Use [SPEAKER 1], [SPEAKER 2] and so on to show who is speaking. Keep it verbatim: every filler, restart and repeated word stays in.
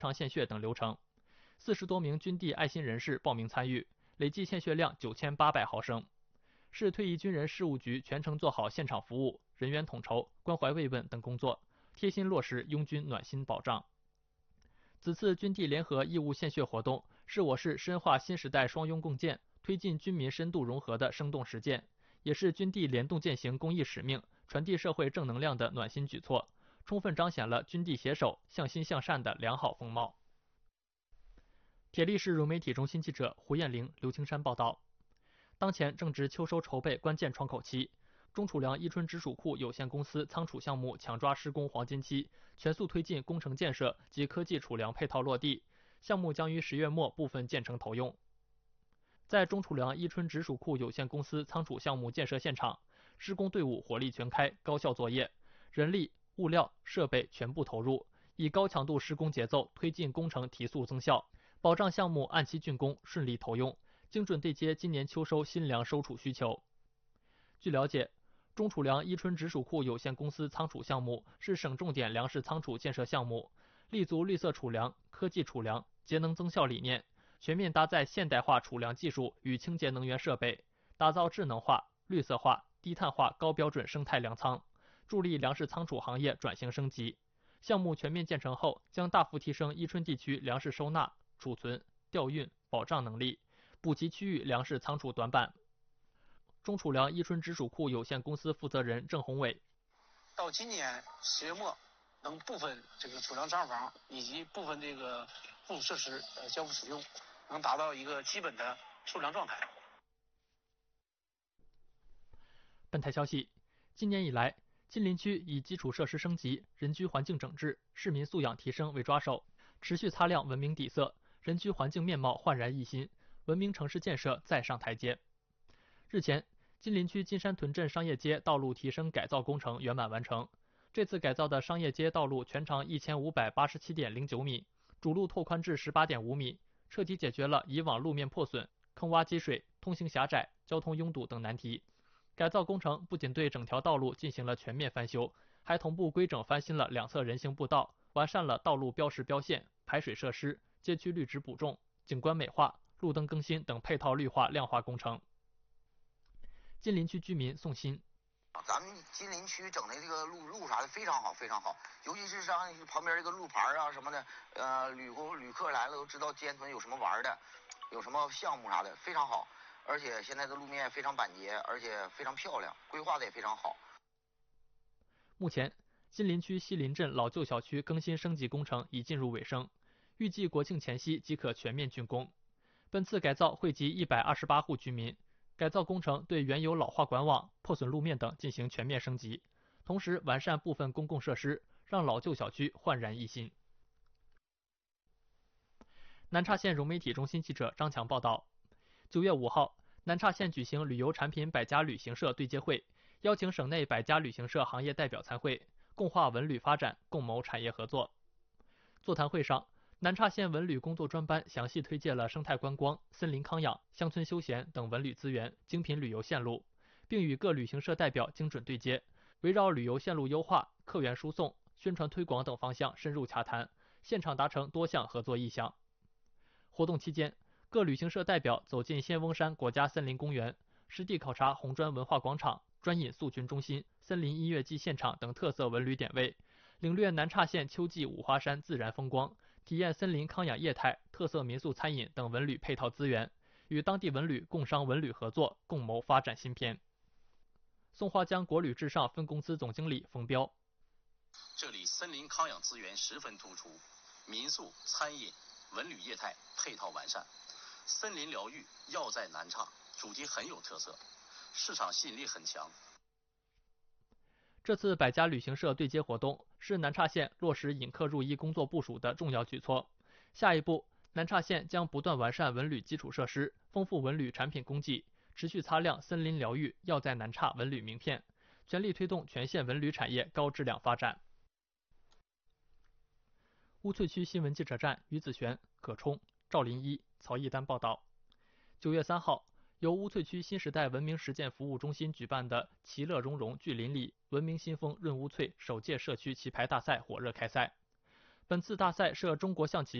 [SPEAKER 1] 肠献血等流程。四十多名军地爱心人士报名参与，累计献血量九千八百毫升。市退役军人事务局全程做好现场服务、人员统筹、关怀慰问等工作，贴心落实拥军暖心保障。此次军地联合义务献血活动是我市深化新时代双拥共建、推进军民深度融合的生动实践，也是军地联动践行公益使命、传递社会正能量的暖心举措，充分彰显了军地携手、向心向善的良好风貌。铁力市融媒体中心记者胡艳玲、刘青山报道。当前正值秋收筹备关键窗口期，中储粮伊春直属库有限公司仓储项目抢抓施工黄金期，全速推进工程建设及科技储粮配套落地，项目将于十月末部分建成投用。在中储粮伊春直属库有限公司仓储项目建设现场，施工队伍火力全开，高效作业，人力、物料、设备全部投入，以高强度施工节奏推进工程提速增效，保障项目按期竣工、顺利投用，精准对接今年秋收新粮收储需求。据了解，中储粮伊春直属库有限公司仓储项目是省重点粮食仓储建设项目，立足绿色储粮、科技储粮、节能增效理念，全面搭载现代化储粮技术与清洁能源设备，打造智能化、绿色化、低碳化高标准生态粮仓，助力粮食仓储行业转型升级。项目全面建成后，将大幅提升伊春地区粮食收纳、储存、调运、保障能力，补齐区域粮食仓储短板。中储粮伊春直属库有限公司负责人郑宏伟：
[SPEAKER 2] 到今年十月末，能部分这个储粮厂房以及部分这个附属设施呃交付使用，能达到一个基本的储粮状态。
[SPEAKER 1] 本台消息，今年以来，金陵区以基础设施升级、人居环境整治、市民素养提升为抓手，持续擦亮文明底色，人居环境面貌焕然一新，文明城市建设再上台阶。日前，金陵区金山屯镇商业街道路提升改造工程圆满完成。这次改造的商业街道路全长一千五百八十七点零九米，主路拓宽至十八点五米，彻底解决了以往路面破损、坑洼积水、通行狭窄、交通拥堵等难题。改造工程不仅对整条道路进行了全面翻修，还同步规整翻新了两侧人行步道，完善了道路标识标线、排水设施、街区绿植补种、景观美化、路灯更新等配套绿化亮化工程。金陵区居民宋鑫：
[SPEAKER 3] 咱们金陵区整的这个路路啥的非常好，非常好，尤其是像旁边这个路牌啊什么的，呃，旅游旅客来了都知道金山屯有什么玩的，有什么项目啥的，非常好。而且现在的路面非常板结，而且非常漂亮，规划的也非常好。
[SPEAKER 1] 目前，金陵区西林镇老旧小区更新升级工程已进入尾声，预计国庆前夕即可全面竣工。本次改造惠及一百二十八户居民。改造工程对原有老化管网、破损路面等进行全面升级，同时完善部分公共设施，让老旧小区焕然一新。南岔县融媒体中心记者张强报道，九月五号，南岔县举行旅游产品百家旅行社对接会，邀请省内百家旅行社行业代表参会，共话文旅发展，共谋产业合作。座谈会上，南岔县文旅工作专班详细推介了生态观光、森林康养、乡村休闲等文旅资源、精品旅游线路，并与各旅行社代表精准对接，围绕旅游线路优化、客源输送、宣传推广等方向深入洽谈，现场达成多项合作意向。活动期间，各旅行社代表走进仙翁山国家森林公园，实地考察红砖文化广场、专饮宿群中心、森林音乐季现场等特色文旅点位，领略南岔县秋季五花山自然风光，体验森林康养业态、特色民宿餐饮等文旅配套资源，与当地文旅共商文旅合作，共谋发展新篇。松花江国旅至上分公司总经理冯彪：
[SPEAKER 4] 这里森林康养资源十分突出，民宿、餐饮、文旅业态配套完善，森林疗愈要在南岔，主题很有特色，市场吸引力很强。
[SPEAKER 1] 这次百家旅行社对接活动是南岔县落实引客入一工作部署的重要举措。下一步，南岔县将不断完善文旅基础设施，丰富文旅产品供给，持续擦亮森林疗愈要在南岔文旅名片，全力推动全县文旅产业高质量发展。乌翠区新闻记者站于子璇、葛冲、赵林一、曹义丹报道。九月三号，由乌翠区新时代文明实践服务中心举办的“其乐融融聚邻里，文明新风润乌翠”首届社区棋牌大赛火热开赛。 本次大赛设中国象棋